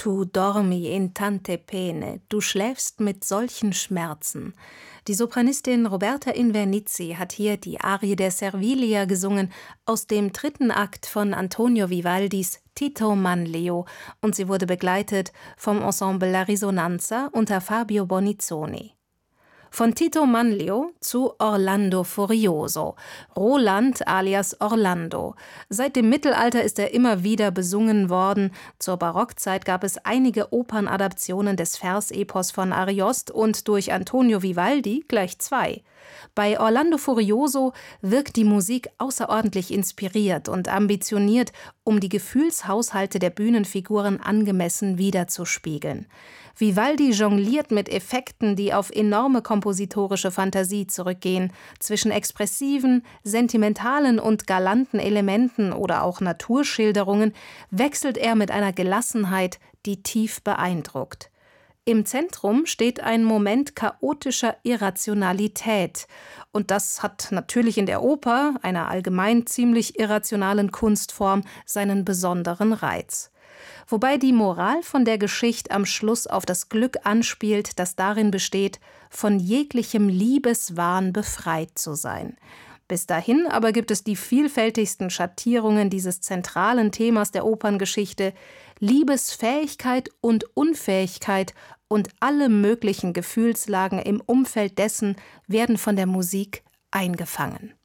Tu dormi in tante pene, du schläfst mit solchen Schmerzen. Die Sopranistin Roberta Invernizzi hat hier die Arie der Servilia gesungen aus dem 3. Akt von Antonio Vivaldis Tito Manlio und sie wurde begleitet vom Ensemble La Risonanza unter Fabio Bonizzoni. Von Tito Manlio zu Orlando Furioso, Roland alias Orlando. Seit dem Mittelalter ist er immer wieder besungen worden. Zur Barockzeit gab es einige Opernadaptionen des Versepos von Ariost und durch Antonio Vivaldi gleich 2. Bei Orlando Furioso wirkt die Musik außerordentlich inspiriert und ambitioniert, um die Gefühlshaushalte der Bühnenfiguren angemessen widerzuspiegeln. Vivaldi jongliert mit Effekten, die auf enorme kompositorische Fantasie zurückgehen. Zwischen expressiven, sentimentalen und galanten Elementen oder auch Naturschilderungen wechselt er mit einer Gelassenheit, die tief beeindruckt. Im Zentrum steht ein Moment chaotischer Irrationalität. Und das hat natürlich in der Oper, einer allgemein ziemlich irrationalen Kunstform, seinen besonderen Reiz. Wobei die Moral von der Geschichte am Schluss auf das Glück anspielt, das darin besteht, von jeglichem Liebeswahn befreit zu sein. Bis dahin aber gibt es die vielfältigsten Schattierungen dieses zentralen Themas der Operngeschichte: Liebesfähigkeit und Unfähigkeit und alle möglichen Gefühlslagen im Umfeld dessen werden von der Musik eingefangen.